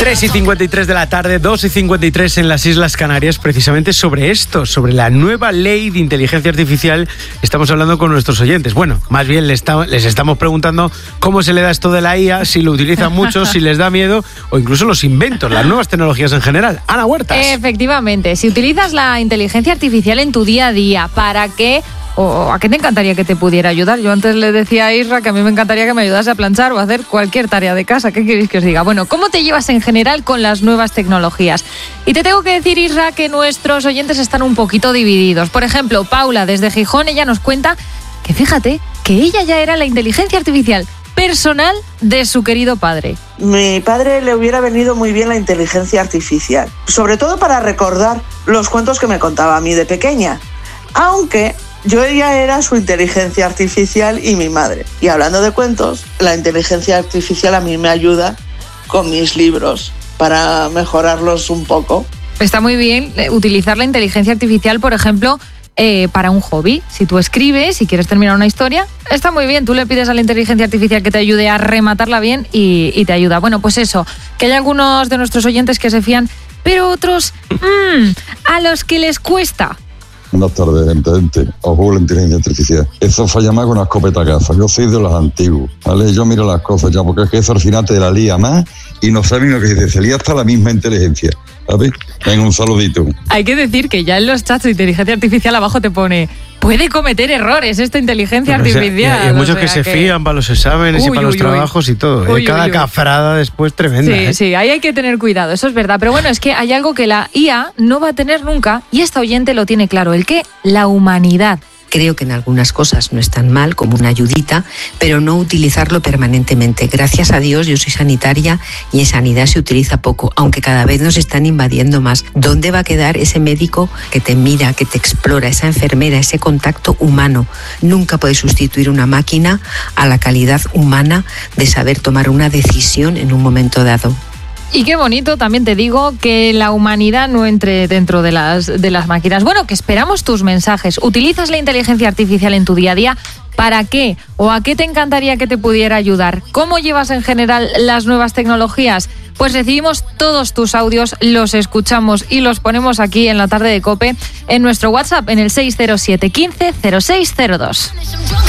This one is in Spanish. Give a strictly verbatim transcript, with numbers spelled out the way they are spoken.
tres y cincuenta y tres de la tarde, dos y cincuenta y tres en las Islas Canarias, precisamente sobre esto, sobre la nueva ley de inteligencia artificial. Estamos hablando con nuestros oyentes. Bueno, más bien les, está, les estamos preguntando cómo se le da esto de la I A, si lo utilizan mucho, si les da miedo, o incluso los inventos, las nuevas tecnologías en general. Ana Huertas. Efectivamente, si utilizas la inteligencia artificial en tu día a día, ¿para qué? ¿O a qué te encantaría que te pudiera ayudar? Yo antes le decía a Isra que a mí me encantaría que me ayudase a planchar o a hacer cualquier tarea de casa. ¿Qué queréis que os diga? Bueno, ¿cómo te llevas en general con las nuevas tecnologías? Y te tengo que decir, Isra, que nuestros oyentes están un poquito divididos. Por ejemplo, Paula, desde Gijón, ella nos cuenta que fíjate que ella ya era la inteligencia artificial personal de su querido padre. Mi padre le hubiera venido muy bien la inteligencia artificial, sobre todo para recordar los cuentos que me contaba a mí de pequeña. Aunque yo ya era su inteligencia artificial y mi madre. Y hablando de cuentos, la inteligencia artificial a mí me ayuda con mis libros para mejorarlos un poco. Está muy bien utilizar la inteligencia artificial, por ejemplo, eh, para un hobby. Si tú escribes y quieres terminar una historia, está muy bien. Tú le pides a la inteligencia artificial que te ayude a rematarla bien y, y te ayuda. Bueno, pues eso, que hay algunos de nuestros oyentes que se fían, pero otros mmm, a los que les cuesta. Buenas tardes, gente, gente. Ojo, la inteligencia artificial. Eso falla más con una escopeta gafa. Yo soy de los antiguos, ¿vale? Yo miro las cosas ya, porque es que eso al final te la lía más y no saben lo que dice. Se lía hasta la misma inteligencia, ¿sabes? Venga, un saludito. Hay que decir que ya en los chats de inteligencia artificial abajo te pone: puede cometer errores esta inteligencia Pero, artificial. O sea, y hay muchos o sea que se que... fían para los exámenes uy, y para uy, los trabajos uy. y todo. Uy, Cada uy, uy. cafrada después tremenda. Sí, ¿eh? sí, ahí hay que tener cuidado, eso es verdad. Pero bueno, es que hay algo que la I A no va a tener nunca y esta oyente lo tiene claro. ¿El qué? La humanidad. Creo que en algunas cosas no es tan mal, como una ayudita, pero no utilizarlo permanentemente. Gracias a Dios, yo soy sanitaria y en sanidad se utiliza poco, aunque cada vez nos están invadiendo más. ¿Dónde va a quedar ese médico que te mira, que te explora, esa enfermera, ese contacto humano? Nunca puede sustituir una máquina a la calidad humana de saber tomar una decisión en un momento dado. Y qué bonito, también te digo, que la humanidad no entre dentro de las, de las máquinas. Bueno, que esperamos tus mensajes. ¿Utilizas la inteligencia artificial en tu día a día? ¿Para qué? ¿O a qué te encantaría que te pudiera ayudar? ¿Cómo llevas en general las nuevas tecnologías? Pues recibimos todos tus audios, los escuchamos y los ponemos aquí en la tarde de COPE en nuestro WhatsApp en el seis cero siete, quince, cero seis cero dos.